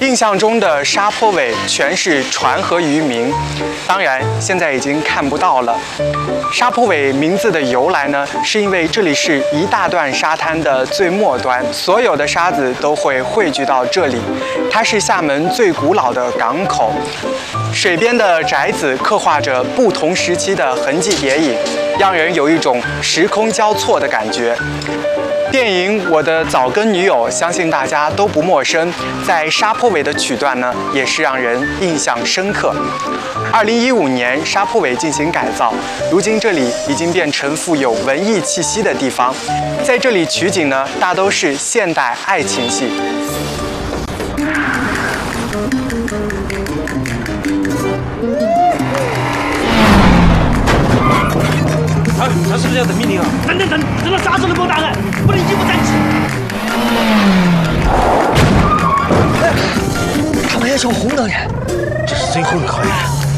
印象中的沙坡尾全是船和渔民，当然现在已经看不到了。沙坡尾名字的由来呢，是因为这里是一大段沙滩的最末端，所有的沙子都会汇聚到这里。它是厦门最古老的港口，水边的宅子刻画着不同时期的痕迹叠影，让人有一种时空交错的感觉。电影《我的早更女友》相信大家都不陌生，在沙坡尾的曲段呢，也是让人印象深刻。2015年，沙坡尾进行改造，如今这里已经变成富有文艺气息的地方。在这里取景呢，大都是现代爱情戏。 他是不是要等命令啊？等，等到啥时候能给我打来？不能一不站起。 他们要求红灯人， 这是最后一个考验。